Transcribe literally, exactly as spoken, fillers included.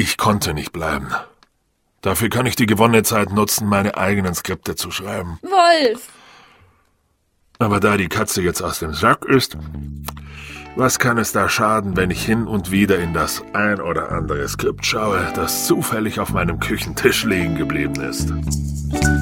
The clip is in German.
Ich konnte nicht bleiben. Dafür kann ich die gewonnene Zeit nutzen, meine eigenen Skripte zu schreiben. Wolf! Aber da die Katze jetzt aus dem Sack ist, was kann es da schaden, wenn ich hin und wieder in das ein oder andere Skript schaue, das zufällig auf meinem Küchentisch liegen geblieben ist?